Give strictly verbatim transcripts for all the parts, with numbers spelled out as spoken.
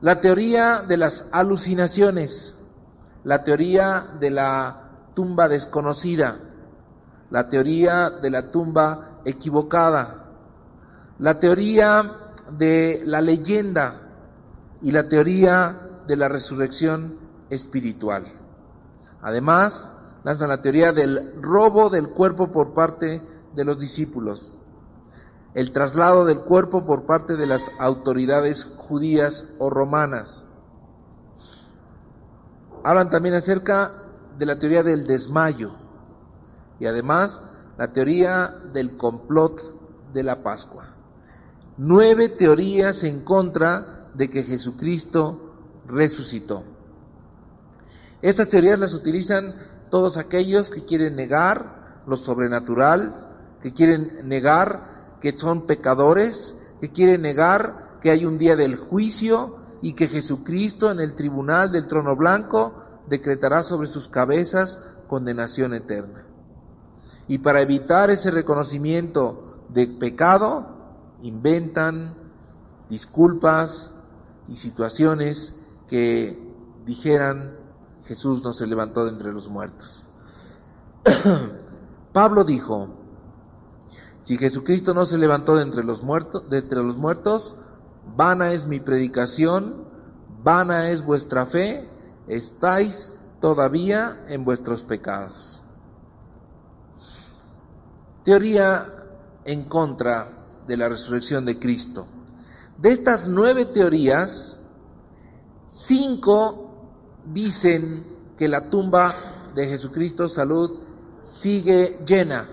La teoría de las alucinaciones, la teoría de la tumba desconocida, la teoría de la tumba equivocada, la teoría de la leyenda y la teoría de la resurrección espiritual. Además, lanzan la teoría del robo del cuerpo por parte de los discípulos, el traslado del cuerpo por parte de las autoridades judías o romanas. Hablan también acerca de la teoría del desmayo y además la teoría del complot de la Pascua. Nueve teorías en contra de que Jesucristo resucitó. Estas teorías las utilizan todos aquellos que quieren negar lo sobrenatural, que quieren negar que son pecadores, que quieren negar que hay un día del juicio y que Jesucristo en el tribunal del trono blanco decretará sobre sus cabezas condenación eterna. Y para evitar ese reconocimiento de pecado, inventan disculpas y situaciones que dijeran Jesús no se levantó de entre los muertos. Pablo dijo: si Jesucristo no se levantó de entre los muertos, de entre los muertos, vana es mi predicación, vana es vuestra fe, estáis todavía en vuestros pecados. Teoría en contra de la resurrección de Cristo. De estas nueve teorías, cinco dicen que la tumba de Jesucristo, salud, sigue llena.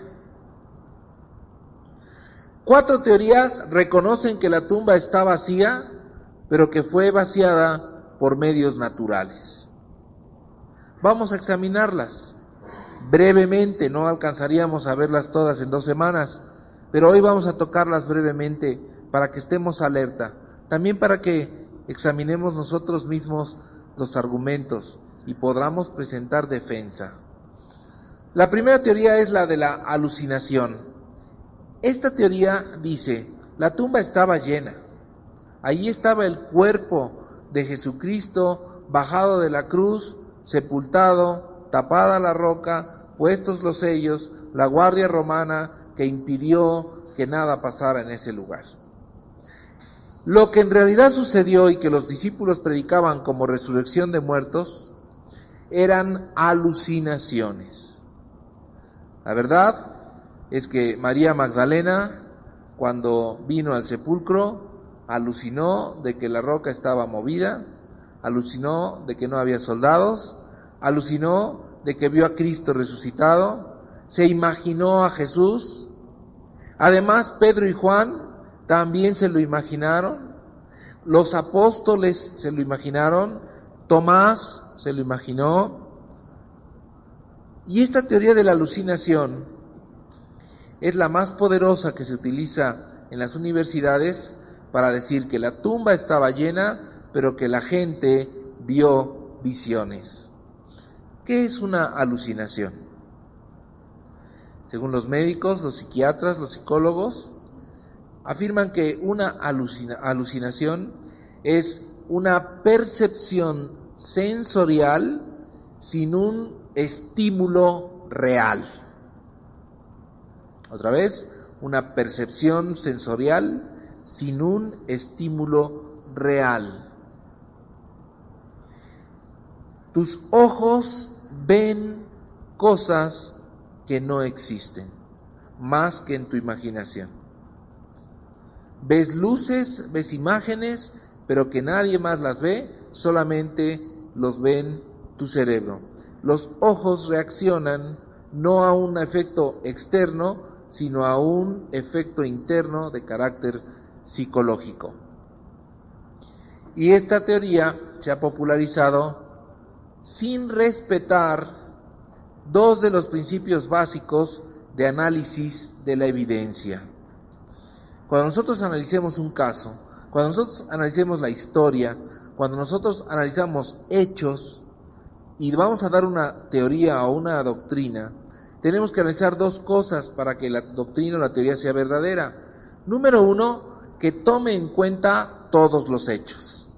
Cuatro teorías reconocen que la tumba está vacía, pero que fue vaciada por medios naturales. Vamos a examinarlas brevemente, no alcanzaríamos a verlas todas en dos semanas, pero hoy vamos a tocarlas brevemente para que estemos alerta, también para que examinemos nosotros mismos los argumentos y podamos presentar defensa. La primera teoría es la de la alucinación. Esta teoría dice: la tumba estaba llena, allí estaba el cuerpo de Jesucristo bajado de la cruz, sepultado, tapada la roca, puestos los sellos, la guardia romana que impidió que nada pasara en ese lugar. Lo que en realidad sucedió y que los discípulos predicaban como resurrección de muertos eran alucinaciones. La verdad es que María Magdalena, cuando vino al sepulcro, alucinó de que la roca estaba movida, alucinó de que no había soldados, alucinó de que vio a Cristo resucitado, se imaginó a Jesús. Además, Pedro y Juan también se lo imaginaron, los apóstoles se lo imaginaron, Tomás se lo imaginó. Y esta teoría de la alucinación es la más poderosa que se utiliza en las universidades para decir que la tumba estaba llena, pero que la gente vio visiones. ¿Qué es una alucinación? Según los médicos, los psiquiatras, los psicólogos, afirman que una alucina, alucinación es una percepción sensorial sin un estímulo real. Otra vez, una percepción sensorial sin un estímulo real. Tus ojos ven cosas que no existen, más que en tu imaginación. Ves luces, ves imágenes, pero que nadie más las ve, solamente los ven tu cerebro. Los ojos reaccionan no a un efecto externo, sino a un efecto interno de carácter psicológico. Y esta teoría se ha popularizado sin respetar dos de los principios básicos de análisis de la evidencia. Cuando nosotros analicemos un caso, cuando nosotros analicemos la historia, cuando nosotros analizamos hechos y vamos a dar una teoría o una doctrina, tenemos que analizar dos cosas para que la doctrina o la teoría sea verdadera. Número uno, que tome en cuenta todos los hechos.